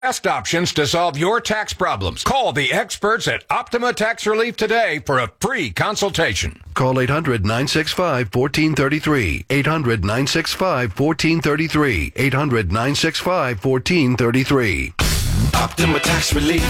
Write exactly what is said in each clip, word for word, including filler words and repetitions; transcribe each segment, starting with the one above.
Best options to solve your tax problems. Call the experts at Optima Tax Relief today for a free consultation. Call eight hundred, nine six five, one four three three. eight hundred, nine six five, one four three three. eight hundred, nine six five, one four three three. Optima Tax Relief.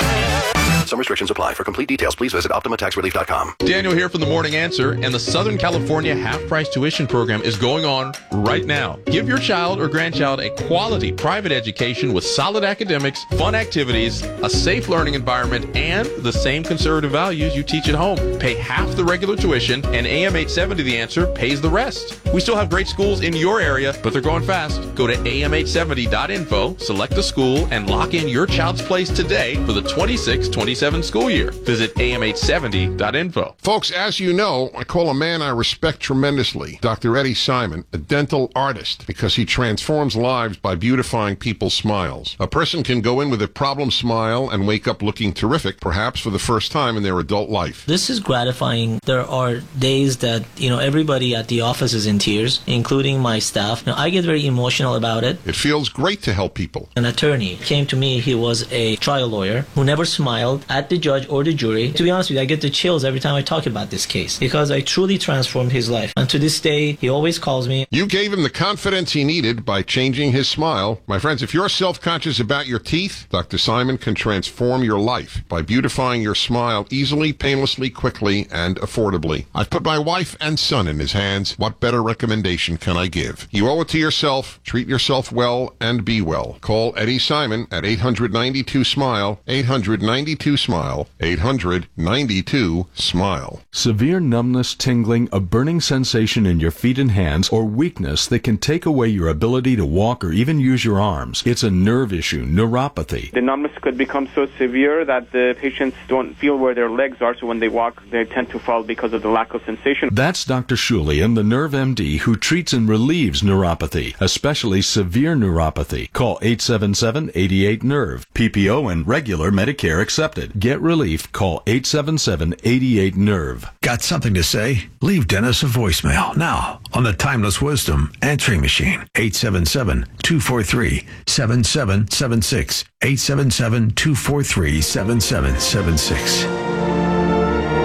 Some restrictions apply. For complete details, please visit optima tax relief dot com. Daniel here from The Morning Answer, and the Southern California half-price tuition program is going on right now. Give your child or grandchild a quality private education with solid academics, fun activities, a safe learning environment, and the same conservative values you teach at home. Pay half the regular tuition, and A M eight seventy The Answer pays the rest. We still have great schools in your area, but they're going fast. Go to A M eight seventy dot info, select the school, and lock in your child's place today for the twenty-six twenty-seven school year. Visit A M eight seventy dot info. Folks, as you know, I call a man I respect tremendously, Doctor Eddie Simon, a dental artist, because he transforms lives by beautifying people's smiles. A person can go in with a problem smile and wake up looking terrific, perhaps for the first time in their adult life. This is gratifying. There are days that, you know, everybody at the office is in tears, including my staff. Now, I get very emotional about it. It feels great to help people. An attorney came to me. He was a trial lawyer who never smiled at the judge or the jury. To be honest with you, I get the chills every time I talk about this case because I truly transformed his life. And to this day, he always calls me. You gave him the confidence he needed by changing his smile. My friends, if you're self-conscious about your teeth, Doctor Simon can transform your life by beautifying your smile easily, painlessly, quickly, and affordably. I've put my wife and son in his hands. What better recommendation can I give? You owe it to yourself. Treat yourself well and be well. Call Eddie Simon at eight hundred, ninety-two, SMILE, eight hundred, ninety-two, SMILE, eight hundred, ninety-two, SMILE. Severe numbness, tingling, a burning sensation in your feet and hands, or weakness that can take away your ability to walk or even use your arms. It's a nerve issue, neuropathy. The numbness could become so severe that the patients don't feel where their legs are, so when they walk, they tend to fall because of the lack of sensation. That's Doctor Shulian, the Nerve M D, who treats and relieves neuropathy, especially severe neuropathy. Call eight seven seven, eight eight, NERVE. P P O and regular Medicare accepted. Get relief. Call eight seven seven, eight eight, NERVE. Got something to say? Leave Dennis a voicemail now on the Timeless Wisdom answering machine. eight seven seven, two four three, seven seven seven six. eight seven seven, two four three, seven seven seven six.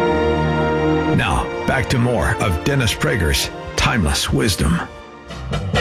Now, back to more of Dennis Prager's Timeless Wisdom.